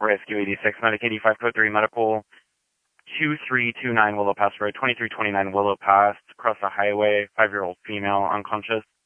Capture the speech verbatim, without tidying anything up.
Rescue eighty-six, Medic eighty-five, Code three, Medical two three two nine Willow Pass Road, twenty-three twenty-nine Willow Pass, across the highway, five-year-old female, unconscious.